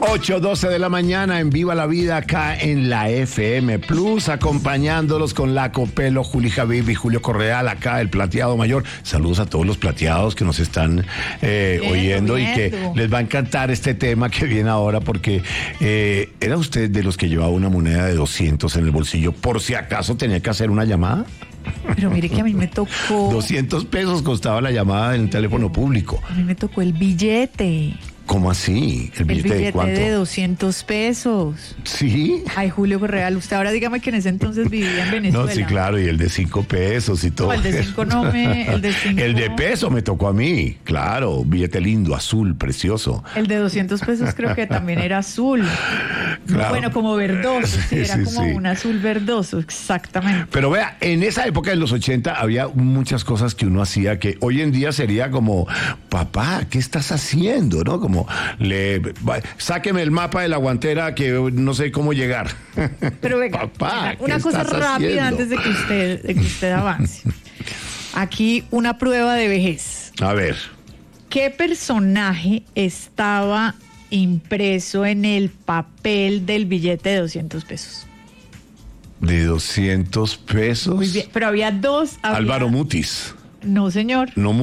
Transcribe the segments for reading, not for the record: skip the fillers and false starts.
8:12 de la mañana en Viva la Vida acá en la FM Plus, acompañándolos con Laco Pelo, Juli Javib y Julio Correal, acá el plateado mayor. Saludos a todos los plateados que nos están oyendo y que les va a encantar este tema que viene ahora, porque ¿era usted de los que llevaba una moneda de 200 en el bolsillo por si acaso tenía que hacer una llamada? Pero mire que a mí me tocó... 200 pesos costaba la llamada en el teléfono público. A mí me tocó el billete. ¿Cómo así? ¿El billete de cuánto? De 200 pesos. ¿Sí? Ay, Julio Correal, usted ahora dígame que en ese entonces vivía en Venezuela. No, sí, claro, y el de 5 pesos y todo. No, el de 5 no me... El de 5... El de peso me tocó a mí, claro, billete lindo, azul, precioso. El de 200 pesos creo que también era azul. Claro. Bueno, como verdoso, sí, era como un azul verdoso, exactamente. Pero vea, en esa época, en los 80, había muchas cosas que uno hacía que hoy en día sería como, papá, ¿qué estás haciendo? ¿No? Como, sáqueme el mapa de la guantera que no sé cómo llegar. Pero venga, papá, una cosa rápida antes de que usted avance. Aquí una prueba de vejez. A ver. ¿Qué personaje estaba impreso en el papel del billete de 200 pesos? ¿De 200 pesos? Muy bien, pero había dos. Álvaro Mutis. No, señor. No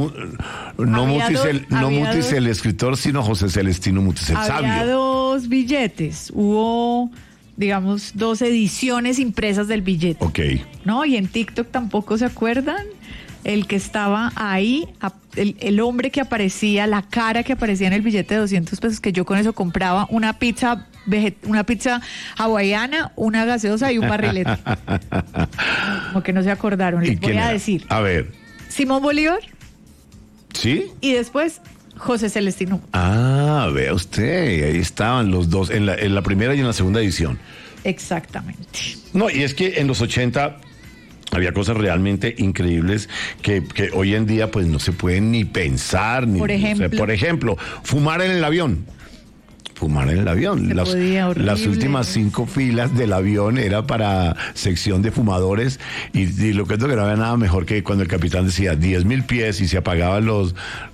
Mutis el escritor, sino José Celestino Mutis, el sabio. Había dos billetes. Hubo, digamos, 2 ediciones impresas del billete. Ok. ¿No? Y en TikTok tampoco se acuerdan. El que estaba ahí, el hombre que aparecía, la cara que aparecía en el billete de 200 pesos, que yo con eso compraba una pizza hawaiana, una gaseosa y un barrilete. Como que no se acordaron. Les voy a decir. A ver. Simón Bolívar. ¿Sí? Y después José Celestino. Ah, vea usted, ahí estaban los dos, en la primera y en la segunda edición. Exactamente. No, y es que en los 80 había cosas realmente increíbles que hoy en día pues no se pueden ni pensar. Por ejemplo, fumar en el avión. Las últimas 5 filas del avión era para sección de fumadores y lo que es que no había nada mejor que cuando el capitán decía 10,000 pies y se apagaban los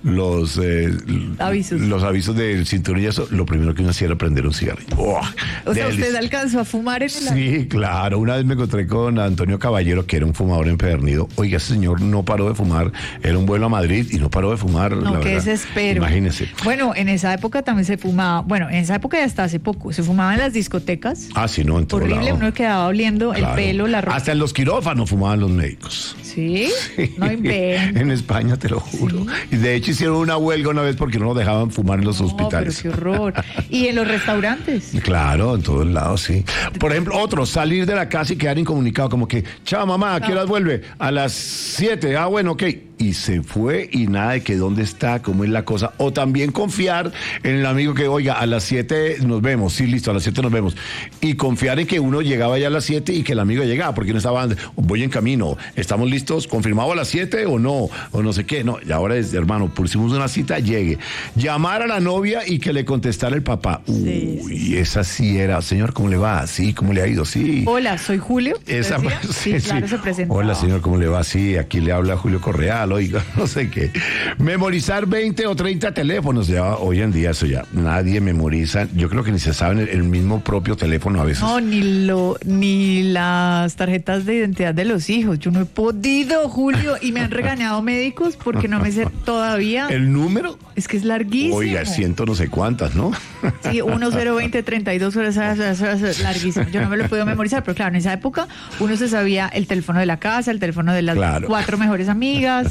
avisos del cinturón y eso, lo primero que uno hacía era prender un cigarrillo. O sea, ¿usted alcanzó a fumar en el avión? Sí, claro. Una vez me encontré con Antonio Caballero, que era un fumador empedernido. Oiga, ese señor no paró de fumar. Era un vuelo a Madrid y no paró de fumar. No, qué desespero. Imagínese. Bueno, en esa época también se fumaba. Bueno, en esa época y hasta hace poco. Se fumaba en las discotecas. Ah, sí, no, en todo horrible, lado. Uno quedaba oliendo el pelo, la ropa. Hasta en los quirófanos fumaban los médicos. ¿Sí? No inventen. En España, te lo juro. ¿Sí? Y de hecho hicieron una huelga una vez porque no nos dejaban fumar en los hospitales. Pero qué horror. ¿Y en los restaurantes? Claro, en todos lados, sí. Por ejemplo, salir de la casa y quedar incomunicado, como que, chao mamá, ¿a qué horas vuelve? A las 7. Ah, bueno, ok. Y se fue y nada de que dónde está, cómo es la cosa. O también confiar en el amigo que, oiga, a las 7 nos vemos. Sí, listo, a las 7 nos vemos. Y confiar en que uno llegaba ya a las 7 y que el amigo llegaba, porque no estaba, voy en camino, estamos listos, confirmado a las 7 o no, o no sé qué. No, y ahora es, hermano, pusimos una cita, llegue. Llamar a la novia y que le contestara el papá. Sí. Esa sí era, señor, ¿cómo le va? Sí, ¿cómo le ha ido? Sí. Hola, soy Julio. Esa, sí, claro, se presentó. Hola, señor, ¿cómo le va? Sí, aquí le habla Julio Correal, oiga, no sé qué. Memorizar 20 o 30 teléfonos, ya hoy en día eso ya nadie memoriza. Yo creo que ni se saben el mismo propio teléfono a veces. No, ni las tarjetas de identidad de los hijos. Yo no he podido, Julio, y me han regañado médicos porque no me sé todavía. ¿El número? Es que es larguísimo. Oiga, ciento no sé cuántas, ¿no? Sí, 1020 32 horas, larguísimo. Yo no me lo puedo memorizar, pero claro, en esa época uno se sabía el teléfono de la casa, el teléfono de las 4 mejores amigas,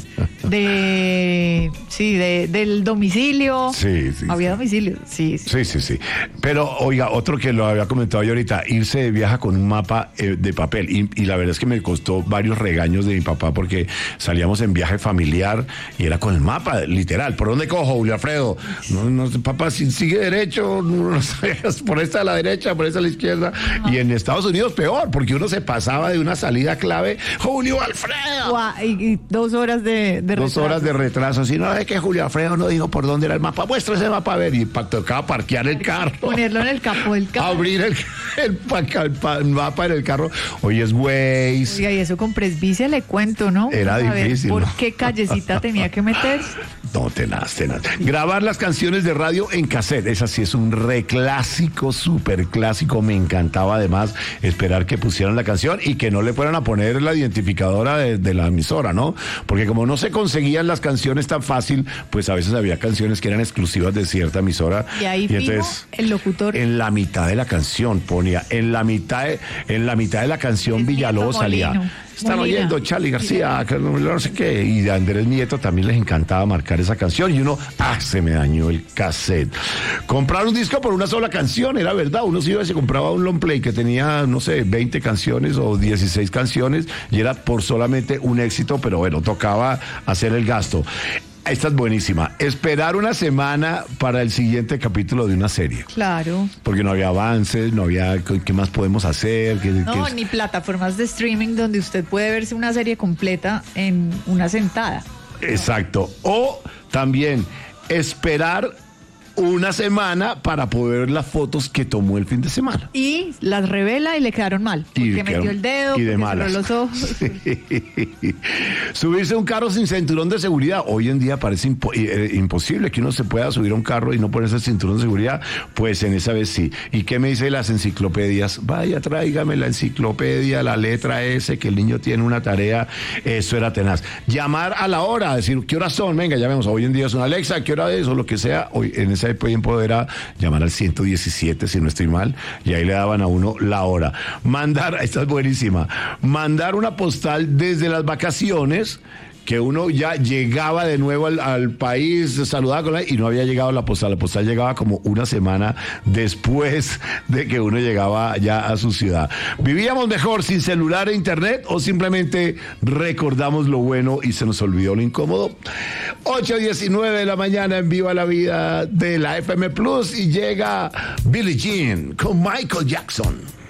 del domicilio. Sí. Había domicilio, sí. Sí. Pero, oiga, otro que lo había comentado yo ahorita, irse de viaje con un mapa de papel. Y la verdad es que me costó varios regaños de mi papá porque salíamos en viaje familiar y era con el mapa, literal. ¿Por dónde cojo, Julio Alfredo? No, papá, si sigue derecho, no sabes, por esta a la derecha, por esta a la izquierda. No. Y en Estados Unidos peor, porque uno se pasaba de una salida clave, Julio Alfredo. Y 2 horas de retraso. 2 horas de retraso. Si no es que Julio Alfredo no dijo por dónde era el mapa, muestra ese mapa a ver. Y tocaba parquear el carro. Ponerlo en el capó del carro. Abrir el mapa en el carro. Oye, es Waze. Oiga, y eso con presbicia le cuento, ¿no? Era difícil. ¿Por qué callecita tenía que meterse? No, tenaz. Grabar las canciones de radio en cassette, esa sí es un reclásico, súper clásico. Me encantaba además esperar que pusieran la canción y que no le fueran a poner la identificadora de la emisora, ¿no? Porque como no se conseguían las canciones tan fácil, pues a veces había canciones que eran exclusivas de cierta emisora. Y ahí entonces, el locutor. En la mitad de la canción ponía, en la mitad de la canción Villalobos salía. Están oyendo Charly García, no sé qué, y de Andrés Nieto también les encantaba marcar esa canción, y uno, se me dañó el cassette. Comprar un disco por una sola canción, era verdad, uno se iba y se compraba un long play que tenía, no sé, 20 canciones o 16 canciones, y era por solamente un éxito, pero bueno, tocaba hacer el gasto. Esta es buenísima. Esperar una semana para el siguiente capítulo de una serie. Claro. Porque no había avances, no había qué más podemos hacer. Ni plataformas de streaming donde usted puede verse una serie completa en una sentada. Exacto. O también esperar una semana para poder ver las fotos que tomó el fin de semana. Y las revela y le quedaron mal. Porque metió el dedo, y de porque cerró los ojos. Sí. Subirse a un carro sin cinturón de seguridad. Hoy en día parece imposible que uno se pueda subir a un carro y no ponerse el cinturón de seguridad. Pues en esa vez sí. ¿Y qué me dicen las enciclopedias? Vaya, tráigame la enciclopedia, la letra S, que el niño tiene una tarea. Eso era tenaz. Llamar a la hora, decir, ¿qué horas son? Venga, llamemos. Hoy en día es una Alexa, ¿qué hora es? O lo que sea. Hoy en ese tiempo era llamar al 117, si no estoy mal, y ahí le daban a uno la hora. Esta es buenísima, mandar una postal desde las vacaciones, que uno ya llegaba de nuevo al país, saludaba y no había llegado la postal llegaba como una semana después de que uno llegaba ya a su ciudad. ¿Vivíamos mejor sin celular e internet o simplemente recordamos lo bueno y se nos olvidó lo incómodo? 8:19 de la mañana en Viva la Vida de la FM Plus y llega Billie Jean con Michael Jackson.